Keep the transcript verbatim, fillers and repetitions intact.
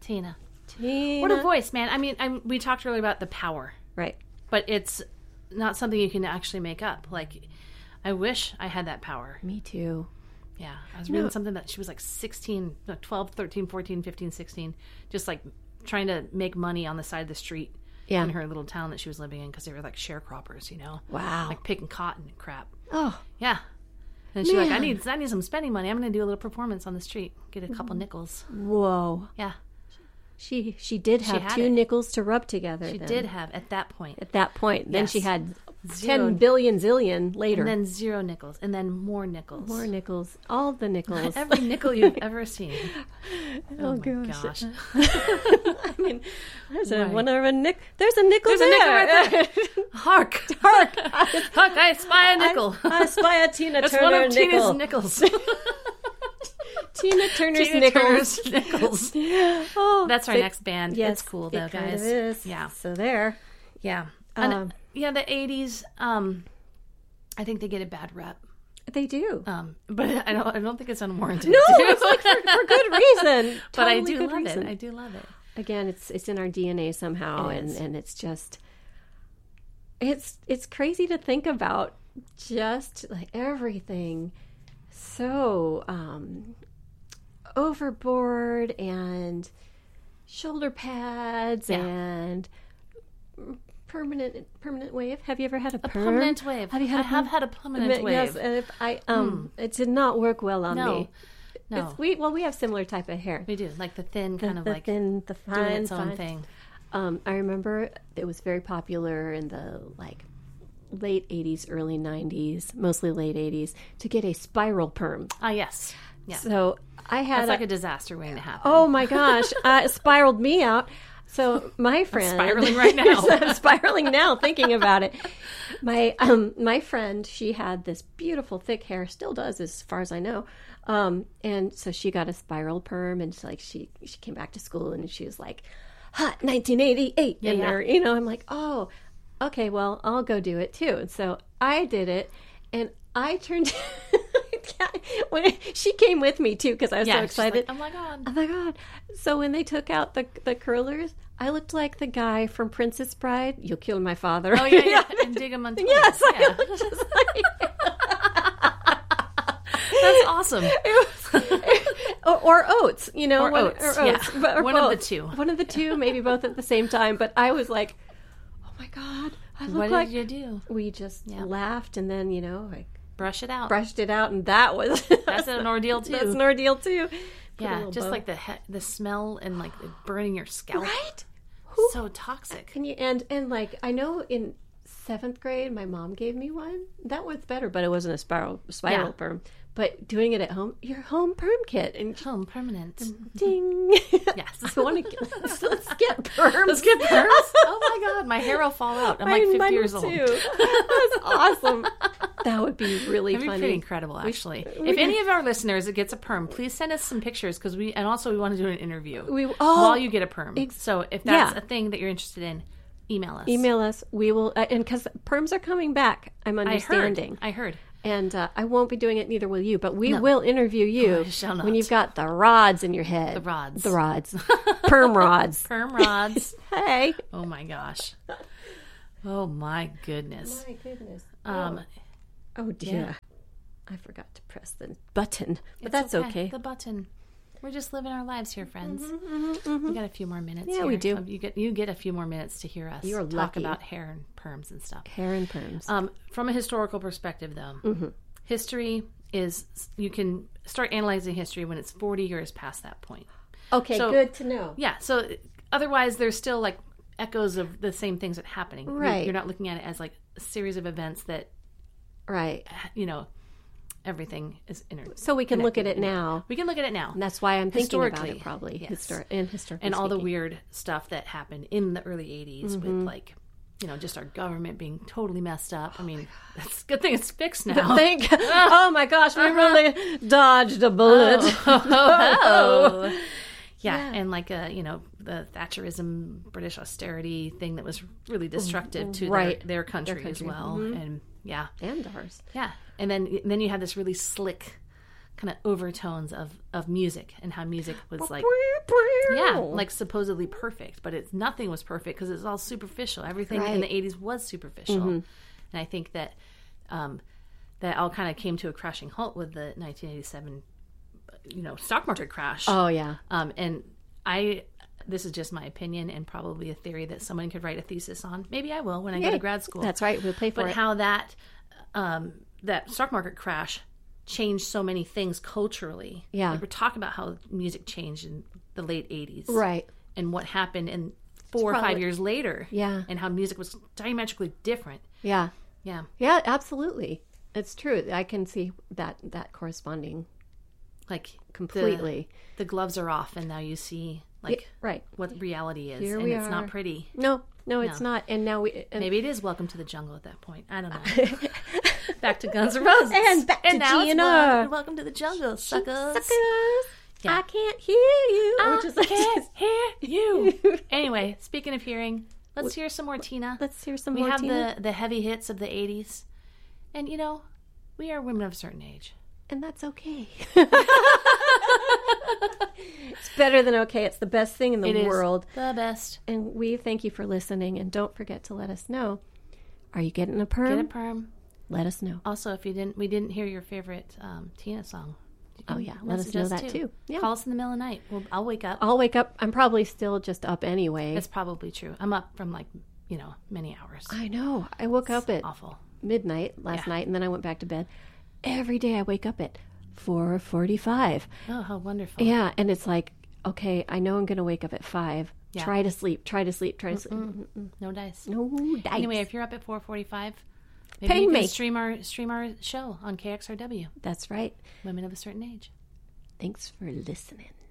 Tina. Tina. What a voice, man. I mean, I'm, we talked earlier about the power. Right. But it's not something you can actually make up. Like, I wish I had that power. Me too. Yeah. I was reading No. something that she was like sixteen, no, twelve, thirteen, fourteen, fifteen, sixteen, just like trying to make money on the side of the street Yeah. in her little town that she was living in because they were like sharecroppers, you know? Wow. Like picking cotton and crap. Oh. Yeah. And she's like, I Man. need I need some spending money. I'm going to do a little performance on the street. Get a couple nickels. Whoa. Yeah. She she did She have had two it. nickels to rub together. She then. did have at that point. At that point. Then Yes. she had Zero. ten billion zillion later. And then zero nickels. And then more nickels. More nickels. All the nickels. Every nickel you've ever seen. Oh, Oh, my gosh. gosh. I mean, there's a Right. one of a nick. There's a nickel There's a nickel there. right there. Hark. Hark. Hark, I spy a nickel. I, I spy a Tina It's Turner one of nickel. Tina's nickels. Tina Turner's Tina nickels. Turner's nickels. Oh, That's our they- next band. Yes, It's cool, though, it kind guys. of is. Yeah. So there. Yeah. And, Um, yeah, the eighties, um, I think they get a bad rep. They do. Um, but I don't I don't think it's unwarranted. no, too. it's like for, for good reason. But I Totally do good love reason. it. I do love it. Again, it's it's in our D N A somehow, It and is. and it's just it's it's crazy to think about. Just like everything, so um, overboard and shoulder pads Yeah. and permanent permanent wave. Have you ever had a, A perm? permanent wave. Have you had I a have perm- had a permanent wave. Yes, and if I um, it did not work well on No. me. No. It's, we well, we have similar type of hair. We do. Like the thin The, kind of the like thin, the fine, doing its own fine. thing. Um, I remember it was very popular in the like late eighties, early nineties, mostly late eighties, to get a spiral perm. Ah, yes. Yeah. So I had That's like a- a disaster waiting to happen. oh my gosh, uh, it spiraled me out. So my friend, spiraling right now. I'm spiraling now thinking about it. My um my friend, she had this beautiful thick hair, still does as far as I know. Um, and so she got a spiral perm, and it's like she she came back to school and she was like, hot nineteen eighty-eight, Yeah, and yeah. her, you know, I'm like, oh, okay, well, I'll go do it too. And so I did it, and I turned. when she came with me too because I was yeah, so she's like, excited. oh my god. Oh my god! So when they took out the the curlers, I looked like the guy from Princess Bride. You'll kill my father. Oh yeah, yeah. And dig them on Twitter. Yes, I Yeah. looked just like That's awesome. or, or oats, you know, Or one, oats, or yeah. oats, but- or One of the both. two. One of the two, maybe both at the same time. But I was like, oh my god, I look What like. did you do? We just Yeah. laughed, and then you know, I Brush it out. brushed it out, and that was That's an ordeal too. That's an ordeal too. Put a yeah, little just bow. like the he- the smell and like it burning your scalp. right. So toxic. Can you and and like I know in seventh grade my mom gave me one that was better, but it wasn't a spiral spiral Yeah. perm. But doing it at home, your home perm kit, and Home permanent. ding. Yes. I want to get, let's, let's get perms. Let's get perms. Oh my god, my hair will fall out. I'm like Mine- fifty mine years will old. too. That's awesome. That would be really That'd be funny. pretty incredible, actually. we- if any of our listeners that gets a perm, please send us some pictures because we and also we want to do an interview We- oh, while you get a perm. ex- so if that's yeah. a thing that you're interested in, email us. Email us. We will, uh, and because perms are coming back, I'm I heard. understanding. I heard. And uh, I won't be doing it, neither will you, but we No. will interview you I shall not. when you've got the rods in your head. The rods. The rods. Perm rods. Perm rods. Hey. Oh my gosh. Oh my goodness. My goodness. Um, Oh, dear. I forgot to press the button, but it's that's okay. The button. We're just living our lives here, friends. We got a few more minutes. Yeah, here. we do. Um, You get you get a few more minutes to hear us You're talk lucky. about hair and perms and stuff. Hair and perms. Um, from a historical perspective, though, Mm-hmm. history is you can start analyzing history when it's forty years past that point. okay, so- good to know. Yeah. So otherwise, there's still like echoes of the same things that are happening. You're- Right. You're not looking at it as like a series of events that Right. you know everything is inter. So we can look at it now. We can look at it now. And that's why I'm thinking about Historically, it probably. yes. Histor- in historically And all the speaking. weird stuff that happened in the early eighties Mm-hmm. with like, you know, just our government being totally messed up. I mean, that's a good thing it's fixed now. Think, oh my gosh, we really dodged a bullet. Oh. Yeah, and like uh, you know, the Thatcherism, British austerity thing that was really destructive to Right. their, their country, country. as well. And yeah, And ours. yeah, and then and then you had this really slick kind of overtones of, of music and how music was like, yeah, like supposedly perfect, but it's nothing was perfect because it's all superficial. Everything Right. in the eighties was superficial. Mm-hmm. And I think that um, that all kind of came to a crashing halt with the nineteen eighty-seven, you know, stock market crash. Oh, yeah. Um, and I, this is just my opinion and probably a theory that someone could write a thesis on. Maybe I will when I go Yay. to grad school. That's right. We'll pay for But it. how that um, that stock market crash changed so many things culturally. Yeah. Like we're talking about how music changed in the late eighties. Right. And what happened in four or probably- five years later. Yeah. And how music was diametrically different. Yeah. Yeah. Yeah, absolutely. It's true. I can see that that corresponding Like completely. The, the gloves are off and now you see like right. what reality is. Here and we it's are. not pretty. No, no, it's No. not. And now we and Maybe it is Welcome to the Jungle at that point. I don't know. Back to Guns N' Roses. And back to now G it's N R. Welcome, Welcome to the Jungle, suckers. Suckers. Yeah. I can't hear you. I Which is like, can't hear you. Anyway, speaking of hearing, let's hear some more Tina. let's hear some we more have Tina. the the heavy hits of the eighties, and you know, we are women of a certain age. And that's okay. It's better than okay. It's the best thing in the It is world. the best. And we thank you for listening. And don't forget to let us know. Are you getting a perm? Get a perm. Let us know. Also, if you didn't, we didn't hear your favorite um, Tina song. You Oh, can yeah. Let us message know that, too. Yeah. Call us in the middle of the night. Well, I'll wake up. I'll wake up. I'm probably still just up anyway. It's probably true. I'm up from like, you know, many hours. I know. I woke up at Awful. midnight last Yeah. night, and then I went back to bed. Every day I wake up at four forty-five. Oh, how wonderful. Yeah, and it's like, okay, I know I'm going to wake up at five. Yeah. Try to sleep. Try to sleep. Try to sleep. Mm-mm. No dice. No dice. Anyway, if you're up at four forty-five, maybe Ping you me. can stream our stream our show on K X R W, That's right. Women of a Certain Age. Thanks for listening.